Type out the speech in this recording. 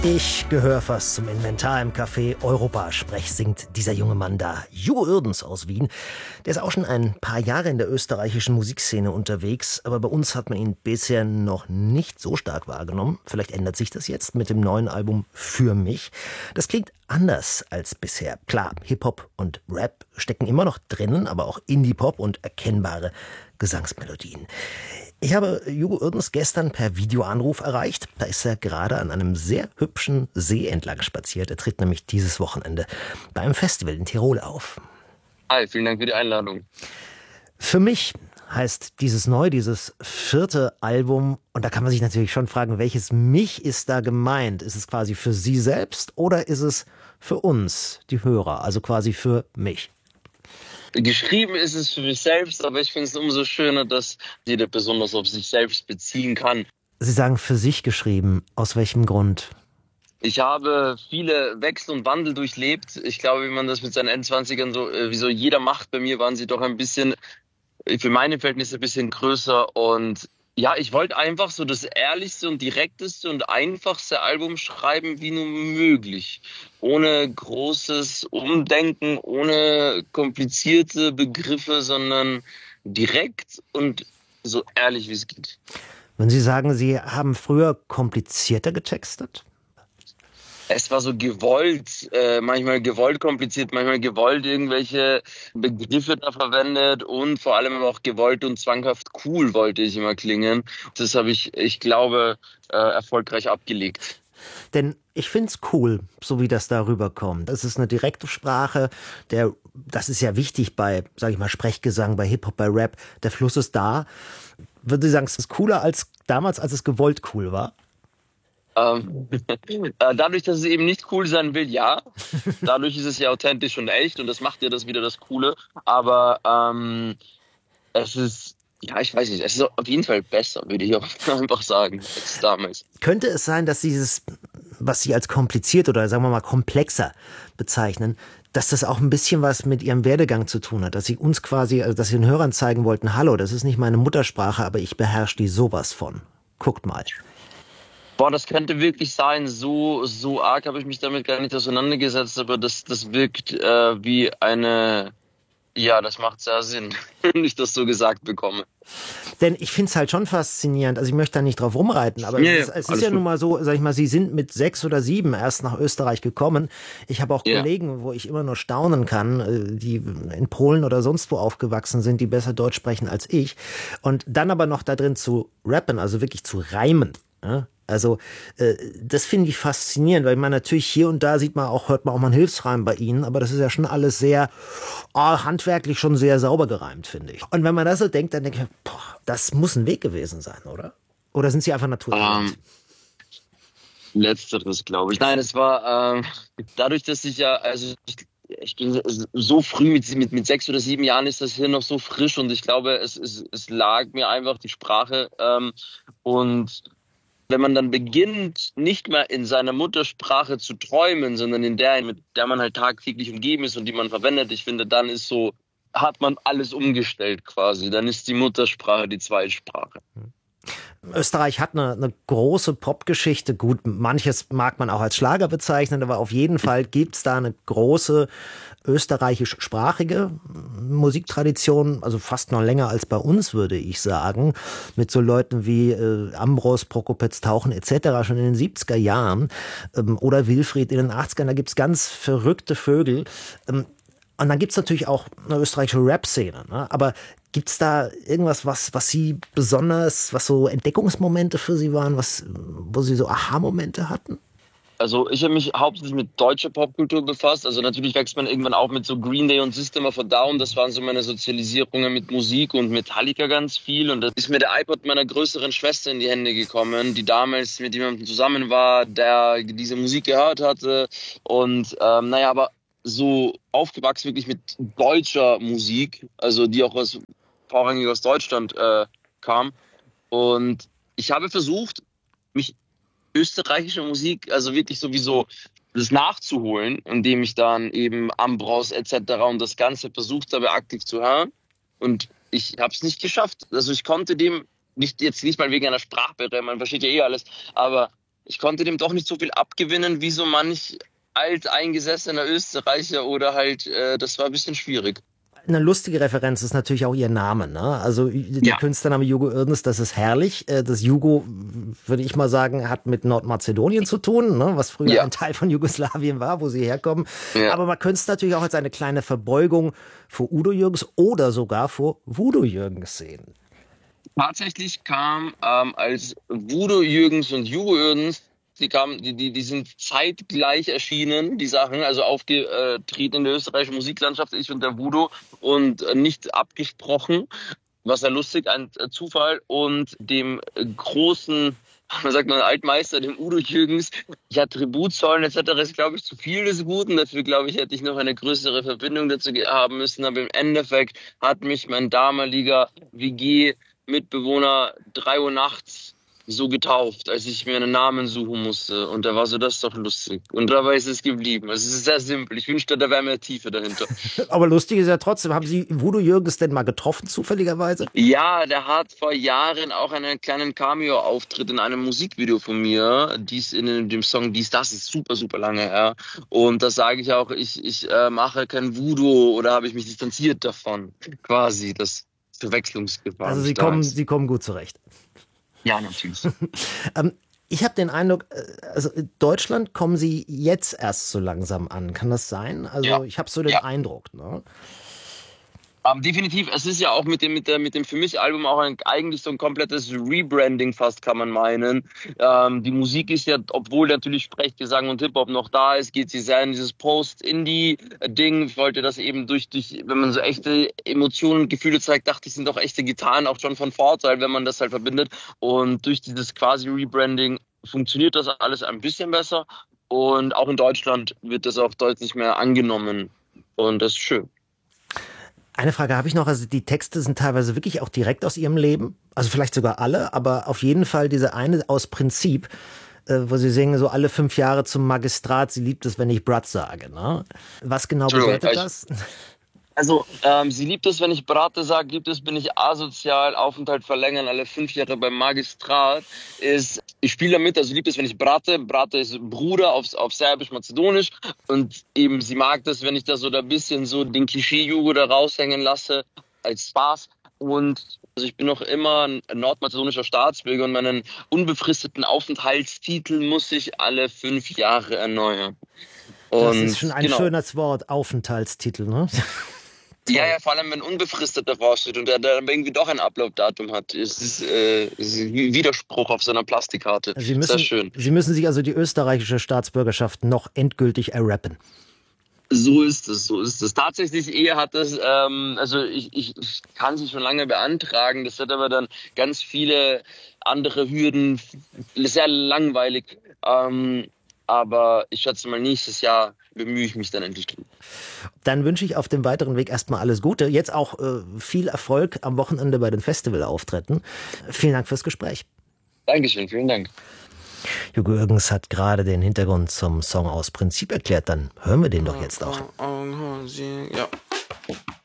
Ich gehöre fast zum Inventar im Café Europa-Sprech, singt dieser junge Mann da. Hugo Uerdens aus Wien. Der ist auch schon ein paar Jahre in der österreichischen Musikszene unterwegs, aber bei uns hat man ihn bisher noch nicht so stark wahrgenommen. Vielleicht ändert sich das jetzt mit dem neuen Album Für mich. Das klingt anders als bisher. Klar, Hip-Hop und Rap stecken immer noch drinnen, aber auch Indie-Pop und erkennbare Gesangsmelodien. Ich habe Hugo Uerdens gestern per Videoanruf erreicht. Da ist er gerade an einem sehr hübschen See entlang spaziert. Er tritt nämlich dieses Wochenende bei einem Festival in Tirol auf. Hi, vielen Dank für die Einladung. Für mich heißt dieses vierte Album. Und da kann man sich natürlich schon fragen, welches mich ist da gemeint? Ist es quasi für Sie selbst oder ist es für uns, die Hörer, also quasi für mich? Geschrieben ist es für mich selbst, aber ich finde es umso schöner, dass jeder besonders auf sich selbst beziehen kann. Sie sagen für sich geschrieben. Aus welchem Grund? Ich habe viele Wechsel und Wandel durchlebt. Ich glaube, wie man das mit seinen Endzwanzigern wie so jeder macht, bei mir waren sie doch ein bisschen, für meine Verhältnisse ein bisschen größer. Und ja, ich wollte einfach so das ehrlichste und direkteste und einfachste Album schreiben wie nur möglich. Ohne großes Umdenken, ohne komplizierte Begriffe, sondern direkt und so ehrlich wie es geht. Wenn Sie sagen, Sie haben früher komplizierter getextet? Es war so gewollt, manchmal gewollt kompliziert, manchmal gewollt irgendwelche Begriffe da verwendet und vor allem auch gewollt und zwanghaft cool wollte ich immer klingen. Das habe ich glaube, erfolgreich abgelegt. Denn ich find's cool, so wie das da rüberkommt. Das ist eine direkte Sprache, das ist ja wichtig bei, sag ich mal, Sprechgesang, bei Hip-Hop, bei Rap. Der Fluss ist da. Würde Sie sagen, es ist cooler als damals, als es gewollt cool war? Dadurch, dass es eben nicht cool sein will, ja. Dadurch ist es ja authentisch und echt und das macht ja das wieder das Coole. Aber es ist, ja, ich weiß nicht, es ist auf jeden Fall besser, würde ich auch einfach sagen, als damals. Könnte es sein, dass dieses, was Sie als kompliziert oder sagen wir mal komplexer bezeichnen, dass das auch ein bisschen was mit Ihrem Werdegang zu tun hat, dass Sie uns quasi, also dass Sie den Hörern zeigen wollten, hallo, das ist nicht meine Muttersprache, aber ich beherrsche die sowas von. Guckt mal. Boah, das könnte wirklich sein. So arg habe ich mich damit gar nicht auseinandergesetzt, aber das wirkt wie eine, ja, das macht sehr Sinn, wenn ich das so gesagt bekomme. Denn ich finde es halt schon faszinierend, also ich möchte da nicht drauf rumreiten, aber Ja, es ist ja nun mal so, sag ich mal, Sie sind mit 6 oder 7 erst nach Österreich gekommen. Ich habe auch Kollegen, wo ich immer nur staunen kann, die in Polen oder sonst wo aufgewachsen sind, die besser Deutsch sprechen als ich. Und dann aber noch da drin zu rappen, also wirklich zu reimen. Ja? Also das finde ich faszinierend, weil man natürlich hier und da hört man auch mal einen Hilfsreim bei Ihnen, aber das ist ja schon alles sehr handwerklich schon sehr sauber gereimt, finde ich. Und wenn man das so denkt, dann denke ich, boah, das muss ein Weg gewesen sein, oder? Oder sind Sie einfach Naturtalent? Letzteres, glaube ich. Nein, es war dadurch, dass ich ja, also ich bin so früh mit 6 oder 7 Jahren ist das Hirn noch so frisch und ich glaube, es lag mir einfach die Sprache und wenn man dann beginnt, nicht mehr in seiner Muttersprache zu träumen, sondern in der, mit der man halt tagtäglich umgeben ist und die man verwendet, ich finde, dann ist so, hat man alles umgestellt quasi. Dann ist die Muttersprache die Zweitsprache. Österreich hat eine große Popgeschichte. Gut, manches mag man auch als Schlager bezeichnen, aber auf jeden Fall gibt's da eine große österreichischsprachige Musiktradition, also fast noch länger als bei uns, würde ich sagen, mit so Leuten wie Ambros, Prokopetz, Tauchen etc. schon in den 70er Jahren oder Wilfried in den 80ern. Da gibt's ganz verrückte Vögel. Und dann gibt's natürlich auch eine österreichische Rap-Szene, ne? Aber gibt's da irgendwas, was Sie besonders, was so Entdeckungsmomente für Sie waren, wo Sie so Aha-Momente hatten? Also ich habe mich hauptsächlich mit deutscher Popkultur befasst. Also natürlich wächst man irgendwann auch mit so Green Day und System of a Down. Das waren so meine Sozialisierungen mit Musik und Metallica ganz viel. Und da ist mir der iPod meiner größeren Schwester in die Hände gekommen, die damals mit jemandem zusammen war, der diese Musik gehört hatte. Und aber so aufgewachsen wirklich mit deutscher Musik, also die auch vorrangig aus Deutschland kam. Und ich habe versucht, mich österreichische Musik, also wirklich sowieso das nachzuholen, indem ich dann eben Ambros etc. und das Ganze versucht habe, aktiv zu hören. Und ich habe es nicht geschafft. Also ich konnte dem nicht mal wegen einer Sprachbarriere, man versteht ja eh alles, aber ich konnte dem doch nicht so viel abgewinnen wie so manch alteingesessener Österreicher oder halt, das war ein bisschen schwierig. Eine lustige Referenz ist natürlich auch ihr Name, ne? Also der Ja, Künstlername Hugo Irnes, das ist herrlich. Das Jugo, würde ich mal sagen, hat mit Nordmazedonien zu tun, ne? Was früher ja, ein Teil von Jugoslawien war, wo sie herkommen. ja. Aber man könnte es natürlich auch als eine kleine Verbeugung vor Udo Jürgens oder sogar vor Voodoo Jürgens sehen. Tatsächlich kam als Voodoo Jürgens und Hugo Jürgens, die sind zeitgleich erschienen, die Sachen, also aufgetreten in der österreichischen Musiklandschaft, ich und der Voodoo, und nicht abgesprochen, was ja lustig, ein Zufall, und dem großen, man sagt mal, Altmeister, dem Udo Jürgens, ja, Tribut zollen etc. ist, glaube ich, zu viel des Guten. Dafür, glaube ich, hätte ich noch eine größere Verbindung dazu haben müssen. Aber im Endeffekt hat mich mein damaliger WG-Mitbewohner 3 Uhr nachts so getauft, als ich mir einen Namen suchen musste. Und da war so, das ist doch lustig. Und dabei ist es geblieben. Also es ist sehr simpel. Ich wünschte, da wäre mehr Tiefe dahinter. Aber lustig ist ja trotzdem, haben Sie Voodoo Jürgens denn mal getroffen, zufälligerweise? Ja, der hat vor Jahren auch einen kleinen Cameo-Auftritt in einem Musikvideo von mir. Dies in dem Song Dies, das ist super, super lange her. Und da sage ich auch, ich mache kein Voodoo, oder habe ich mich distanziert davon. Quasi, das Verwechslungsgefahr Also nicht da ist. Sie kommen gut zurecht. Ja, natürlich. Ich habe den Eindruck, also in Deutschland kommen Sie jetzt erst so langsam an. Kann das sein? Also Ja, ich habe so den ja. Eindruck, ne? Definitiv, es ist ja auch mit dem für mich Album auch eigentlich so ein komplettes Rebranding fast, kann man meinen. Die Musik ist ja, obwohl natürlich Sprechgesang und Hip-Hop noch da ist, geht sie sehr in dieses Post-Indie-Ding. Ich wollte das eben wenn man so echte Emotionen und Gefühle zeigt, dachte ich, sind doch echte Gitarren auch schon von Vorteil, wenn man das halt verbindet. Und durch dieses quasi Rebranding funktioniert das alles ein bisschen besser. Und auch in Deutschland wird das auch deutlich mehr angenommen. Und das ist schön. Eine Frage habe ich noch. Also die Texte sind teilweise wirklich auch direkt aus Ihrem Leben. Also vielleicht sogar alle, aber auf jeden Fall diese eine aus Prinzip, wo Sie singen, so alle 5 Jahre zum Magistrat, sie liebt es, wenn ich Brat sage. Ne? Was genau Entschuldigung, bedeutet das? also, sie liebt es, wenn ich Brate sage, liebt es, bin ich asozial, Aufenthalt verlängern, alle 5 Jahre beim Magistrat, ich spiele damit, also liebt es, wenn ich Brate ist Bruder auf Serbisch-Mazedonisch, und eben sie mag das, wenn ich da so ein bisschen so den Klischee-Jugo da raushängen lasse, als Spaß. Und also ich bin noch immer ein nordmazedonischer Staatsbürger, und meinen unbefristeten Aufenthaltstitel muss ich alle 5 Jahre erneuern. Das ist Und schon ein genau. schönes Wort, Aufenthaltstitel, ne? Ja, Toll. ja, vor allem wenn unbefristet davor steht und der irgendwie doch ein Upload-Datum hat. Es ist ein Widerspruch auf seiner Plastikkarte. Sehr schön. Sie müssen sich also die österreichische Staatsbürgerschaft noch endgültig errappen. So ist es, so ist es. Tatsächlich, Ehe hat das, also ich kann sie schon lange beantragen, das hat aber dann ganz viele andere Hürden, sehr langweilig. Aber ich schätze mal, nächstes Jahr bemühe ich mich dann endlich drum. Dann wünsche ich auf dem weiteren Weg erstmal alles Gute. Jetzt auch viel Erfolg am Wochenende bei den Festivalauftritten. Vielen Dank fürs Gespräch. Dankeschön, vielen Dank. Hugo Jürgens hat gerade den Hintergrund zum Song aus Prinzip erklärt. Dann hören wir den doch jetzt auch. Ja.